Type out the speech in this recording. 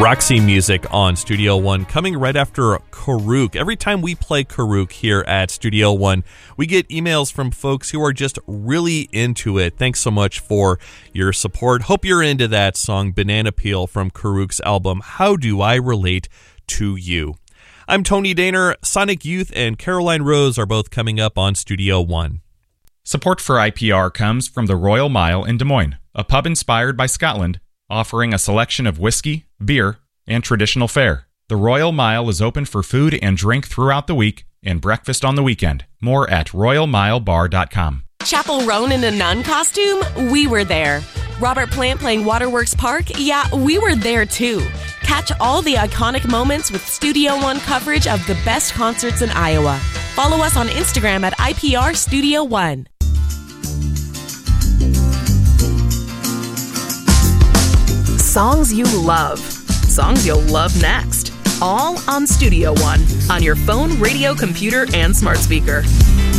Roxy music on Studio One, coming right after Karuk. Every time we play Karuk here at Studio One, we get emails from folks who are just really into it. Thanks so much for your support. Hope you're into that song, Banana Peel, from Karuk's album, How Do I Relate to You? I'm Tony Daner. Sonic Youth and Caroline Rose are both coming up on Studio One. Support for IPR comes from the Royal Mile in Des Moines, a pub inspired by Scotland, offering a selection of whiskey, beer, and traditional fare. The Royal Mile is open for food and drink throughout the week and breakfast on the weekend. More at royalmilebar.com. Chapel Roan in a nun costume? We were there. Robert Plant playing Waterworks Park? Yeah, we were there too. Catch all the iconic moments with Studio One coverage of the best concerts in Iowa. Follow us on Instagram at IPR Studio One. Songs you love. Songs you'll love next. All on Studio One. On your phone, radio, computer, and smart speaker.